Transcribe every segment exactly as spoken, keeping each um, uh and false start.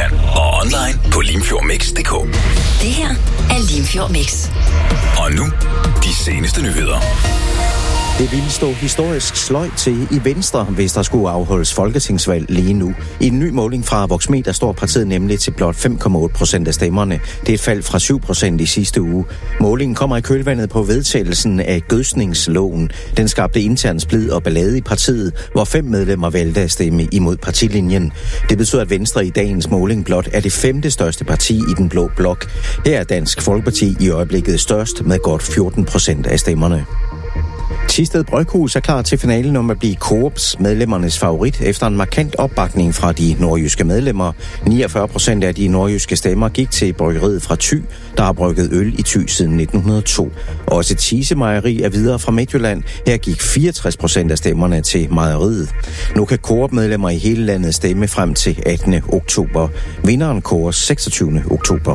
Nordvestjylland og online på limfjordmix punktum d k. Det her er Limfjord Mix. Og nu, de seneste nyheder. Det ville stå historisk sløjt til i Venstre, hvis der skulle afholdes folketingsvalg lige nu. I en ny måling fra Voxmeter står partiet nemlig til blot fem komma otte procent af stemmerne. Det er et fald fra syv procent i sidste uge. Målingen kommer i kølvandet på vedtagelsen af gødsningsloven. Den skabte intern splid og ballade i partiet, hvor fem medlemmer valgte at stemme imod partilinjen. Det betyder, at Venstre i dagens måling blot er det femte største parti i den blå blok. Her er Dansk Folkeparti i øjeblikket størst med godt fjorten procent af stemmerne. Thisted Bryghus er klar til finalen om at blive Coops medlemmernes favorit efter en markant opbakning fra de nordjyske medlemmer. niogfyrre procent af de nordjyske stemmer gik til bryggeriet fra Thy, der har brygget øl i Thy siden nitten hundrede og to. Også Thise Mejeri er videre fra Midtjylland. Her gik fireogtres procent af stemmerne til mejeriet. Nu kan Coop medlemmer i hele landet stemme frem til attende oktober. Vinderen kåres seksogtyvende oktober.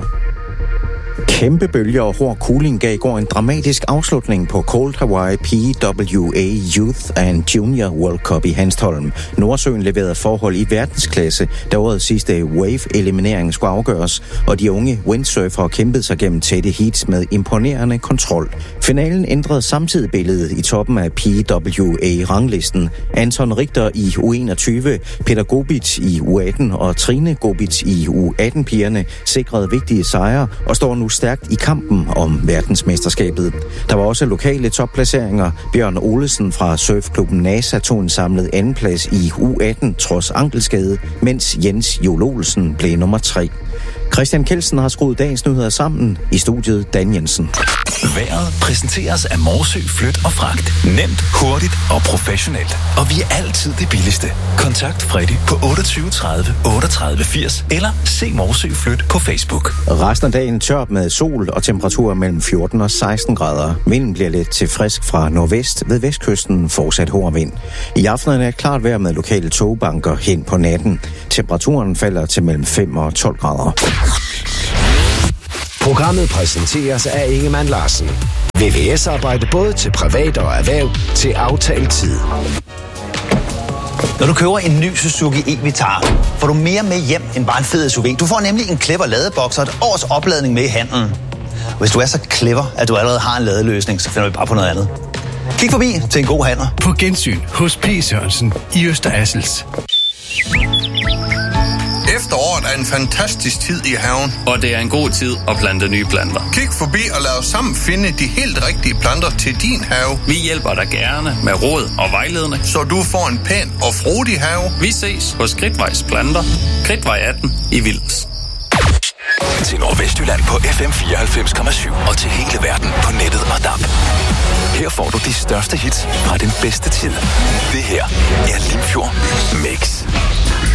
Kæmpe bølger og hård cooling gav i går en dramatisk afslutning på Cold Hawaii P W A Youth and Junior World Cup i Hanstholm. Nordsøen leverede forhold i verdensklasse, da årets sidste wave-eliminering skulle afgøres, og de unge windsurfere kæmpede sig gennem tætte heats med imponerende kontrol. Finalen ændrede samtidig billedet i toppen af P W A-ranglisten. Anton Richter i U enogtyve, Peter Gobic i U atten og Trine Gobic i U atten-pigerne sikrede vigtige sejre og står nu stærkt i kampen om verdensmesterskabet. Der var også lokale topplaceringer. Bjørn Olesen fra surfklubben NASA tog en samlet andenplads i U atten trods ankelskade, mens Jens Jol Olsen blev nummer tre. Christian Kelsen har skruet dagens nyheder sammen. I studiet Dan Jensen. Vejret præsenteres af Morsø Flyt og Fragt. Nemt, hurtigt og professionelt. Og vi er altid det billigste. Kontakt Freddy på otteogtyve tredive otteogtredive firs eller se Morsø Flyt på Facebook. Resten af dagen tørt med sol og temperaturer mellem fjorten og seksten grader. Vinden bliver lidt til frisk fra nordvest, ved vestkysten fortsat hård vind. I aftenen er klart vejr med lokale togbanker hen på natten. Temperaturen falder til mellem fem og tolv grader. Programmet præsenteres af Ingemann Larsen. V V S-arbejde både til privat og erhverv til aftalt tid. Når du køber en ny Suzuki e-Vitara, får du mere med hjem end bare en fed S U V. Du får nemlig en clever ladeboks og et års opladning med i handlen. Hvis du er så clever, at du allerede har en ladeløsning, så finder vi bare på noget andet. Kig forbi til en god handler. På gensyn hos P. Sørensen i Øster Assels. Efteråret er en fantastisk tid i haven. Og det er en god tid at plante nye planter. Kig forbi og lad os sammen finde de helt rigtige planter til din have. Vi hjælper dig gerne med råd og vejledning, så du får en pæn og frodig have. Vi ses hos Kridtvejs Planter, Kridtvej atten i Vilders. Til Nordvestjylland på F M fireoghalvfems komma syv og til hele verden på nettet og D A B. Her får du de største hits fra den bedste tid. Det her er Limfjord Mix.